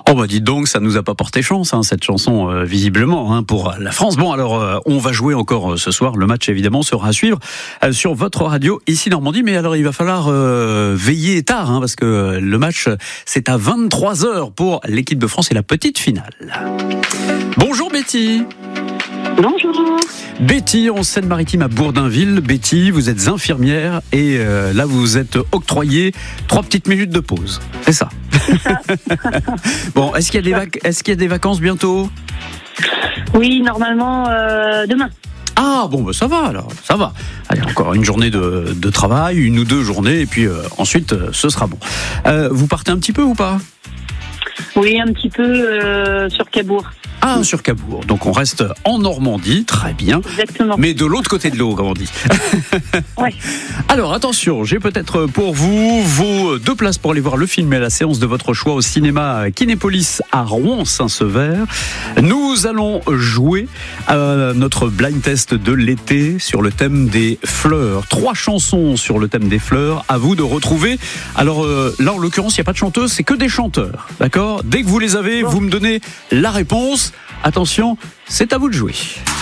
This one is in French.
Oh bah dites donc, ça nous a pas porté chance, cette chanson, visiblement, pour la France. Bon, alors, on va jouer encore ce soir. Le match, évidemment, sera à suivre sur votre radio, ici Normandie. Mais alors, il va falloir veiller tard, parce que le match, c'est à 23h pour l'équipe de France et la petite finale. Bonjour Betty. Bonjour. Betty, en Seine-Maritime à Bourdinville. Betty, vous êtes infirmière et là, vous vous êtes octroyé 3 petites minutes de pause. C'est ça. Bon, est-ce qu'il y a des vacances bientôt ? Oui, normalement demain. Ah bon, bah ça va alors, ça va. Allez, encore une journée de travail, 1 ou 2 journées, et puis ensuite, ce sera bon. Vous partez un petit peu ou pas ? Oui, un petit peu sur Cabourg. Ah, sur Cabourg. Donc on reste en Normandie, très bien. Exactement. Mais de l'autre côté de l'eau, comme on dit. Ouais. Alors attention, j'ai peut-être pour vous vos 2 places pour aller voir le film et la séance de votre choix au cinéma Kinépolis à Rouen-Saint-Sever. Nous allons jouer à notre blind test de l'été sur le thème des fleurs. 3 chansons sur le thème des fleurs. À vous de retrouver. Alors là, en l'occurrence, il n'y a pas de chanteuse, c'est que des chanteurs. D'accord ? Dès que vous les avez, vous me donnez la réponse. Attention, c'est à vous de jouer.